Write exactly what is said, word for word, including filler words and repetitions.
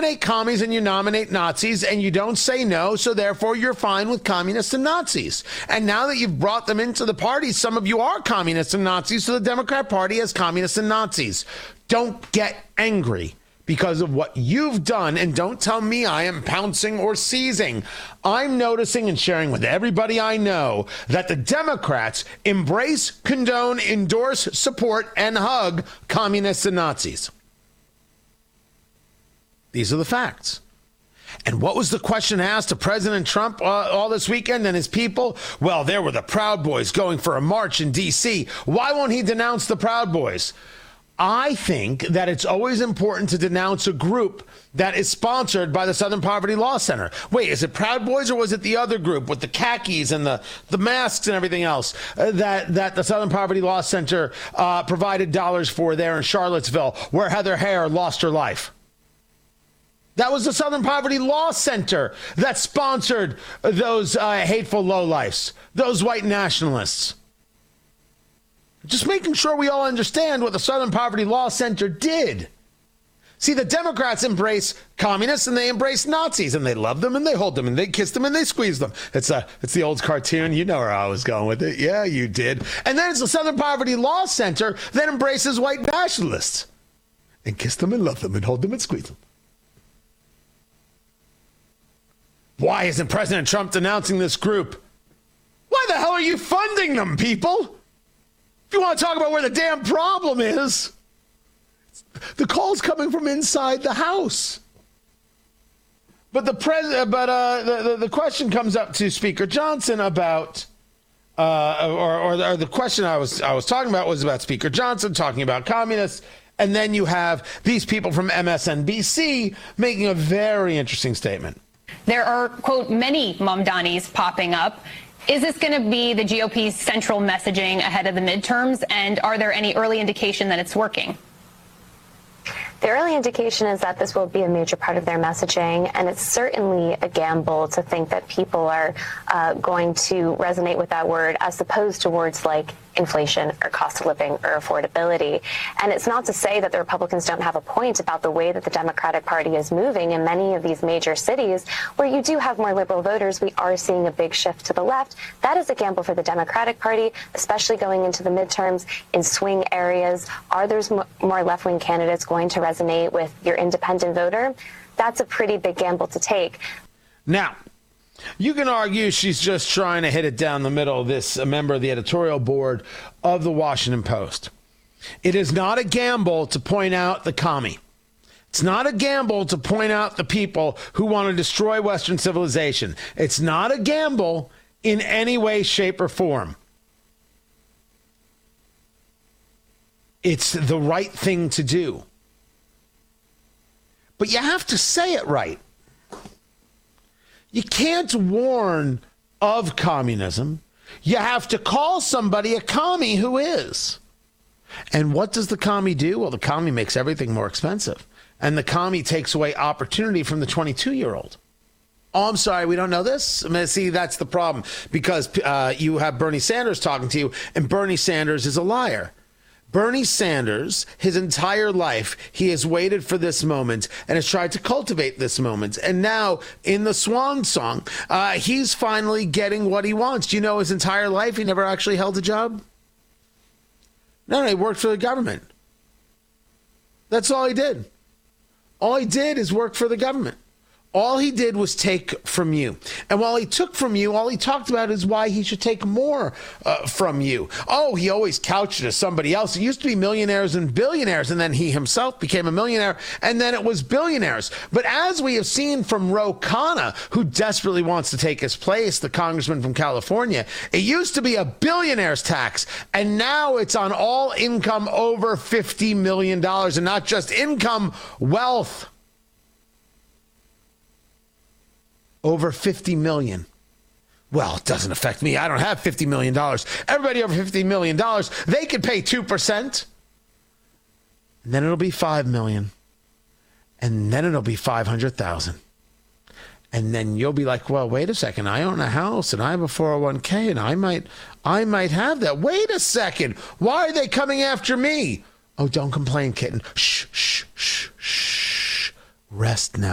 nominate commies and you nominate Nazis and you don't say no, so therefore you're fine with communists and Nazis. And now that you've brought them into the party, some of you are communists and Nazis, so the Democrat Party has communists and Nazis. Don't get angry because of what you've done, and don't tell me I am pouncing or seizing. I'm noticing and sharing with everybody I know that the Democrats embrace, condone, endorse, support, and hug communists and Nazis. These are the facts. And what was the question asked to President Trump uh, all this weekend and his people? Well, there were the Proud Boys going for a march in D C. Why won't he denounce the Proud Boys? I think that it's always important to denounce a group that is sponsored by the Southern Poverty Law Center. Wait, is it Proud Boys or was it the other group with the khakis and the, the masks and everything else uh, that, that the Southern Poverty Law Center uh, provided dollars for there in Charlottesville, where Heather Heyer lost her life? That was the Southern Poverty Law Center that sponsored those uh, hateful lowlifes, those white nationalists. Just making sure we all understand what the Southern Poverty Law Center did. See, the Democrats embrace communists and they embrace Nazis, and they love them and they hold them and they kiss them and they squeeze them. It's a, it's the old cartoon. You know where I was going with it. Yeah, you did. And then it's the Southern Poverty Law Center that embraces white nationalists and kiss them and love them and hold them and squeeze them. Why isn't President Trump denouncing this group? Why the hell are you funding them, people? If you want to talk about where the damn problem is, the call's coming from inside the House. But the pres- but uh, the, the the question comes up to Speaker Johnson about, uh, or, or, the, or the question I was I was talking about was about Speaker Johnson talking about communists, and then you have these people from M S N B C making a very interesting statement. There are, quote, many Mamdanis popping up. Is this going to be the G O P's central messaging ahead of the midterms? And are there any early indication that it's working? The early indication is that this will be a major part of their messaging, and it's certainly a gamble to think that people are uh, going to resonate with that word as opposed to words like inflation or cost of living or affordability. And it's not to say that the Republicans don't have a point about the way that the Democratic Party is moving in many of these major cities where you do have more liberal voters. We are seeing a big shift to the left. That is a gamble for the Democratic Party, especially going into the midterms in swing areas. Are there more left-wing candidates going to resonate with your independent voter? That's a pretty big gamble to take. Now, you can argue she's just trying to hit it down the middle, this a member of the editorial board of the Washington Post. It is not a gamble to point out the commie. It's not a gamble to point out the people who want to destroy Western civilization. It's not a gamble in any way, shape, or form. It's the right thing to do. But you have to say it right. You can't warn of communism. You have to call somebody a commie who is. And what does the commie do? Well, the commie makes everything more expensive. And the commie takes away opportunity from the twenty-two-year-old. Oh, I'm sorry, we don't know this? I mean, see, that's the problem. Because uh, you have Bernie Sanders talking to you, and Bernie Sanders is a liar. Bernie Sanders, his entire life, he has waited for this moment and has tried to cultivate this moment. And now, in the swan song, uh, he's finally getting what he wants. Do you know his entire life he never actually held a job? No, no, he worked for the government. That's all he did. All he did is work for the government. All he did was take from you. And while he took from you, all he talked about is why he should take more uh, from you. Oh, he always couched it as somebody else. It used to be millionaires and billionaires, and then he himself became a millionaire, and then it was billionaires. But as we have seen from Ro Khanna, who desperately wants to take his place, the congressman from California, it used to be a billionaire's tax, and now it's on all income over fifty million dollars, and not just income, wealth. Over fifty million dollars. Well, it doesn't affect me. I don't have fifty million dollars. Everybody over fifty million dollars, they could pay two percent. And then it'll be five million dollars. And then it'll be five hundred thousand dollars. And then you'll be like, well, wait a second. I own a house and I have a four oh one k and I might, I might have that. Wait a second. Why are they coming after me? Oh, don't complain, kitten. Shh, shh, shh, shh. Rest now.